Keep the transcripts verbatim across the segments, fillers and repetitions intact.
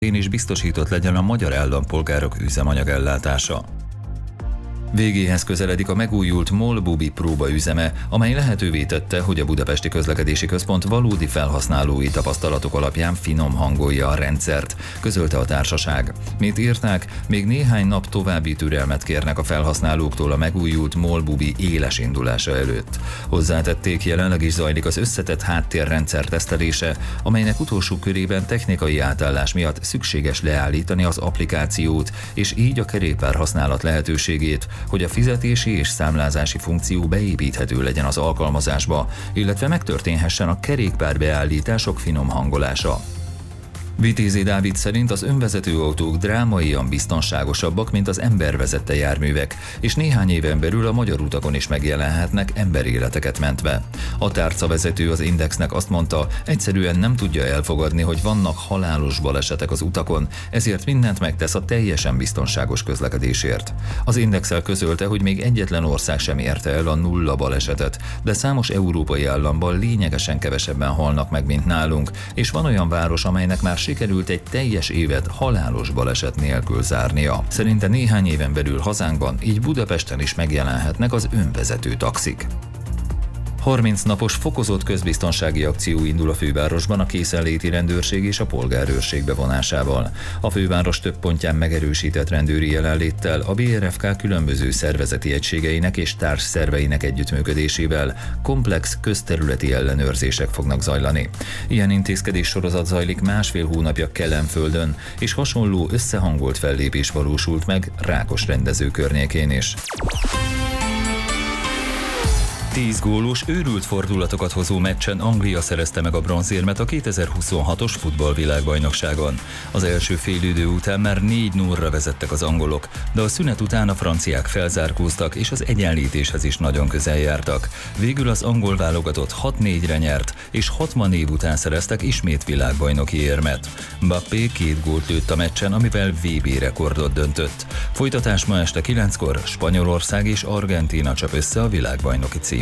is biztosított legyen a magyar állampolgárok üzemanyagellátása. Végéhez közeledik a megújult MOL Bubi próbaüzeme, amely lehetővé tette, hogy a Budapesti Közlekedési Központ valódi felhasználói tapasztalatok alapján finom hangolja a rendszert, közölte a társaság. Mint írták, még néhány nap további türelmet kérnek a felhasználóktól a megújult MOL Bubi éles indulása előtt. Hozzátették, jelenleg is zajlik az összetett háttérrendszer tesztelése, amelynek utolsó körében technikai átállás miatt szükséges leállítani az applikációt, és így a kerékpár használat lehetőségét, hogy a fizetési és számlázási funkció beépíthető legyen az alkalmazásba, illetve megtörténhessen a kerékpárbeállítások finom hangolása. Vitézi Dávid szerint az önvezető autók drámaian biztonságosabbak, mint az embervezette járművek, és néhány éven belül a magyar utakon is megjelenhetnek emberéleteket mentve. A tárcavezető az Indexnek azt mondta, egyszerűen nem tudja elfogadni, hogy vannak halálos balesetek az utakon, ezért mindent megtesz a teljesen biztonságos közlekedésért. Az Indexel közölte, hogy még egyetlen ország sem érte el a nulla balesetet, de számos európai államban lényegesen kevesebben halnak meg, mint nálunk, és van olyan város, amelynek már sikerült egy teljes évet halálos baleset nélkül zárnia. Szerinte néhány éven belül hazánkban, így Budapesten is megjelenhetnek az önvezető taxik. harminc napos fokozott közbiztonsági akció indul a fővárosban a készenléti rendőrség és a polgárőrség bevonásával. A főváros több pontján megerősített rendőri jelenléttel, a bé er ef ká különböző szervezeti egységeinek és társszerveinek együttműködésével komplex közterületi ellenőrzések fognak zajlani. Ilyen intézkedés sorozat zajlik másfél hónapja Kelenföldön, és hasonló összehangolt fellépés valósult meg Rákos rendező környékén is. Tíz gólos, őrült fordulatokat hozó meccsen Anglia szerezte meg a bronzérmet a kétezer-huszonhatos futballvilágbajnokságon. Az első félidő után már négy nullra vezettek az angolok, de a szünet után a franciák felzárkóztak és az egyenlítéshez is nagyon közel jártak. Végül az angol válogatott hat négyre nyert, és hatvan év után szereztek ismét világbajnoki érmet. Mbappé két gólt lőtt a meccsen, amivel vé bé rekordot döntött. Folytatás ma este kilenckor, Spanyolország és Argentína csap össze a világbajnoki címért.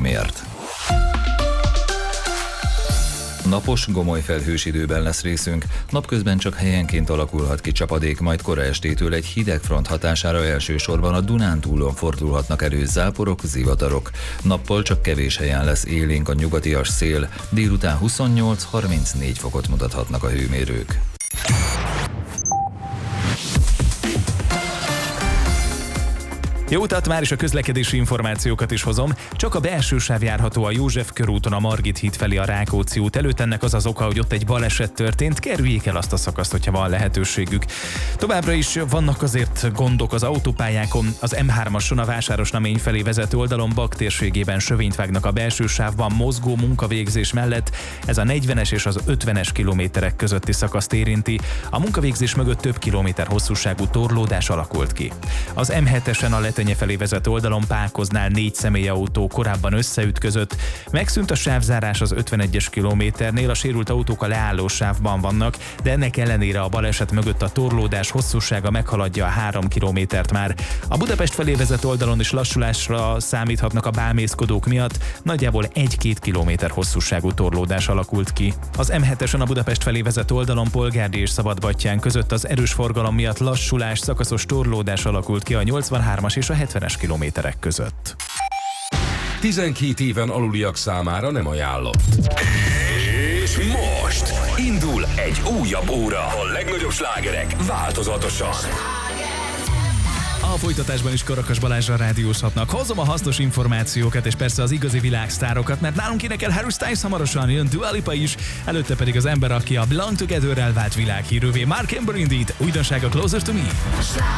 Napos, gomoly felhős időben lesz részünk, napközben csak helyenként alakulhat ki csapadék, majd kora estétől egy hideg front hatására elsősorban a Dunántúlon fordulhatnak elő záporok, zivatarok. Nappal csak kevés helyen lesz élénk a nyugatias szél, délután huszonnyolc-harmincnégy fokot mutathatnak a hőmérők. Jó utat, már is a közlekedési információkat is hozom. Csak a belső sáv járható a József körúton a Margit híd felé a Rákóczi út előtt. Ennek az az oka, hogy ott egy baleset történt. Kerüljék el azt a szakaszt, hogyha van lehetőségük. Továbbra is vannak azért gondok az autópályákon. Az em hármason a Vásárosnamény felé vezető oldalon Bak térségében sövényt vágnak a belső sávban mozgó munkavégzés mellett. Ez a negyvenes és az ötvenes kilométerek közötti szakaszt érinti. A munkavégzés mögött több kilométer hosszúságú torlódás alakult ki. Az em hetesen a Letenye felé vezető oldalon Pákoznál négy személyautó korábban összeütközött. Megszűnt a sávzárás az ötvenegyes kilométernél, a sérült autók a leálló sávban vannak, de ennek ellenére a baleset mögött a torlódás hosszúsága meghaladja a három kilométert már. A Budapest felé vezető oldalon is lassulásra számíthatnak a bámészkodók miatt, nagyjából egy-két kilométer hosszúságú torlódás alakult ki. Az em hetesen a Budapest felé vezető oldalon Polgárdi és Szabadbattyán között az erős forgalom miatt lassulás, szakaszos torlódás alakult ki a nyolcvanhármas és a hetvenes kilométerek között. tizenkét éven aluliak számára nem ajánlott. És most indul egy újabb óra. A legnagyobb slágerek változatosan. A folytatásban is Karakas Balázsra rádiózhatnak. Hozom a hasznos információkat és persze az igazi világsztárokat, mert nálunk énekel Harry Styles, hamarosan jön Dua Lipa is, előtte pedig az ember, aki a Belong Together-rel vált világhírűvé, Mark and Brandy, újdonsága Closer to Me.